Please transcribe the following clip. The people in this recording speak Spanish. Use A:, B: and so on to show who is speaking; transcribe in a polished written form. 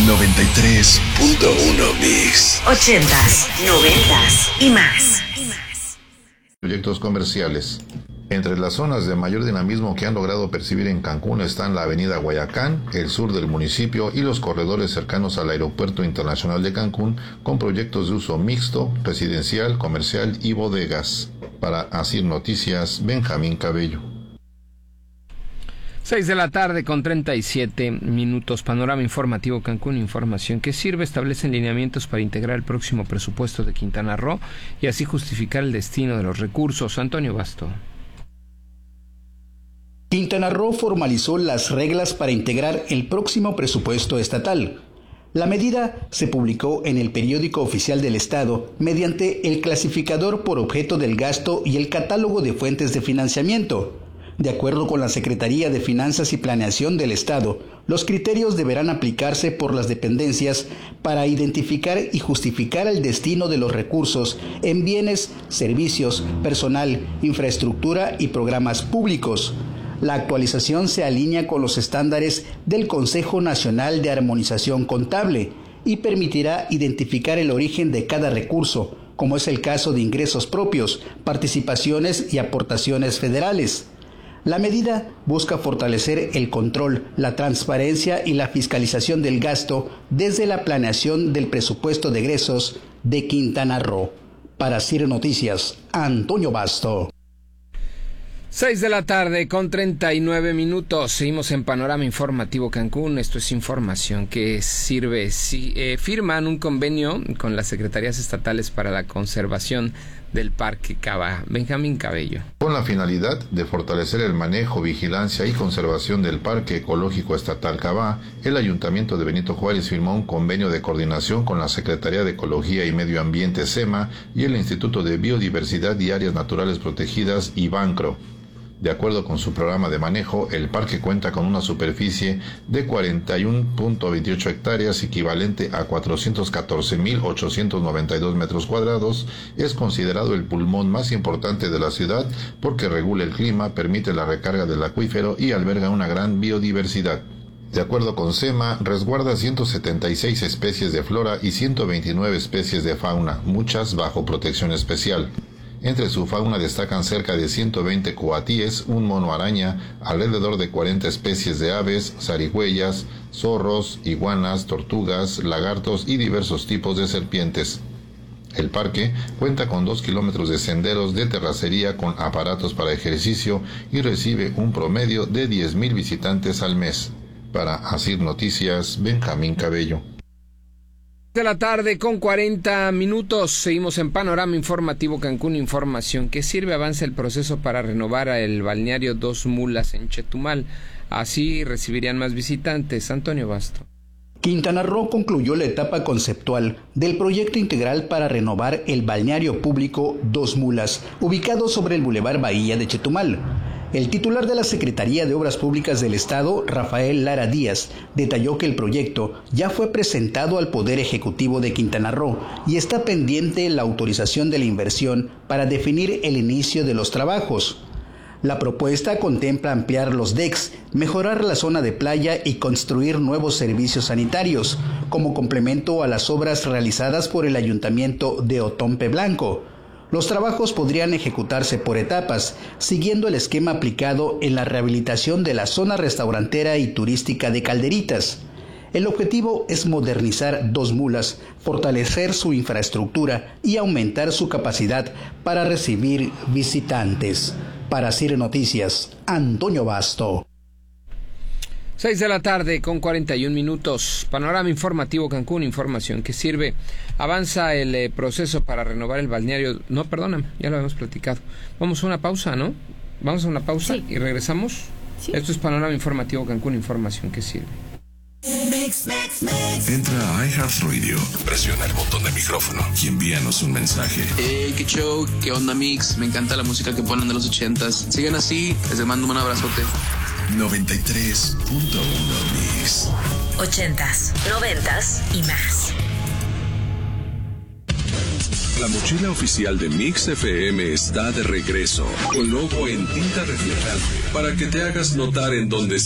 A: 93.1 Mix.
B: 80s, 90s y más.
C: Proyectos comerciales. Entre las zonas de mayor dinamismo que han logrado percibir en Cancún están la avenida Guayacán, el sur del municipio y los corredores cercanos al Aeropuerto Internacional de Cancún, con proyectos de uso mixto, residencial, comercial y bodegas. Para Asir Noticias, Benjamín Cabello.
D: 6 de la tarde con 37 minutos. Panorama informativo Cancún. Información que sirve. Establecen lineamientos para integrar el próximo presupuesto de Quintana Roo y así justificar el destino de los recursos. Antonio Basto.
E: Quintana Roo formalizó las reglas para integrar el próximo presupuesto estatal. La medida se publicó en el periódico oficial del Estado mediante el clasificador por objeto del gasto y el catálogo de fuentes de financiamiento. De acuerdo con la Secretaría de Finanzas y Planeación del Estado, los criterios deberán aplicarse por las dependencias para identificar y justificar el destino de los recursos en bienes, servicios, personal, infraestructura y programas públicos. La actualización se alinea con los estándares del Consejo Nacional de Armonización Contable y permitirá identificar el origen de cada recurso, como es el caso de ingresos propios, participaciones y aportaciones federales. La medida busca fortalecer el control, la transparencia y la fiscalización del gasto desde la planeación del presupuesto de egresos de Quintana Roo. Para CIR Noticias, Antonio Basto.
D: 6 de la tarde con 39 minutos. Seguimos en Panorama Informativo Cancún. Esto es información que sirve. Firman un convenio con las secretarías estatales para la conservación del Parque Cava. Benjamín Cabello.
C: Con la finalidad de fortalecer el manejo, vigilancia y conservación del Parque Ecológico Estatal Cava, el Ayuntamiento de Benito Juárez firmó un convenio de coordinación con la Secretaría de Ecología y Medio Ambiente SEMA y el Instituto de Biodiversidad y Áreas Naturales Protegidas IBANCRO. De acuerdo con su programa de manejo, el parque cuenta con una superficie de 41.28 hectáreas, equivalente a 414.892 metros cuadrados. Es considerado el pulmón más importante de la ciudad porque regula el clima, permite la recarga del acuífero y alberga una gran biodiversidad. De acuerdo con SEMA, resguarda 176 especies de flora y 129 especies de fauna, muchas bajo protección especial. Entre su fauna destacan cerca de 120 coatíes, un mono araña, alrededor de 40 especies de aves, zarigüeyas, zorros, iguanas, tortugas, lagartos y diversos tipos de serpientes. El parque cuenta con 2 kilómetros de senderos de terracería con aparatos para ejercicio y recibe un promedio de 10,000 visitantes al mes. Para Asir Noticias, Benjamín Cabello.
D: De la tarde con 40 minutos. Seguimos en Panorama Informativo Cancún. Información que sirve. Avanza el proceso para renovar el balneario Dos Mulas en Chetumal. Así recibirían más visitantes. Antonio Basto.
E: Quintana Roo concluyó la etapa conceptual del proyecto integral para renovar el balneario público Dos Mulas, ubicado sobre el Boulevard Bahía de Chetumal. El titular de la Secretaría de Obras Públicas del Estado, Rafael Lara Díaz, detalló que el proyecto ya fue presentado al Poder Ejecutivo de Quintana Roo y está pendiente la autorización de la inversión para definir el inicio de los trabajos. La propuesta contempla ampliar los decks, mejorar la zona de playa y construir nuevos servicios sanitarios, como complemento a las obras realizadas por el Ayuntamiento de Otompe Blanco. Los trabajos podrían ejecutarse por etapas, siguiendo el esquema aplicado en la rehabilitación de la zona restaurantera y turística de Calderitas. El objetivo es modernizar Dos Mulas, fortalecer su infraestructura y aumentar su capacidad para recibir visitantes. Para CIR Noticias, Antonio Basto.
D: 6 de la tarde con 41 minutos. Panorama Informativo Cancún. Información que sirve. Avanza el proceso para renovar el balneario. No, perdóname, ya lo habíamos platicado. Vamos a una pausa, ¿no? Vamos a una pausa y regresamos. Sí. Esto es Panorama Informativo Cancún. Información que sirve.
A: Entra a iHeartRadio, presiona el botón de micrófono y envíanos un mensaje.
F: Hey, qué show, qué onda Mix, me encanta la música que ponen de los 80s. Sigan así, les mando un abrazote.
A: 93.1 Mix.
B: 80s, 90s y más.
A: La mochila oficial de Mix FM está de regreso, con logo en tinta reflejante, para que te hagas notar en donde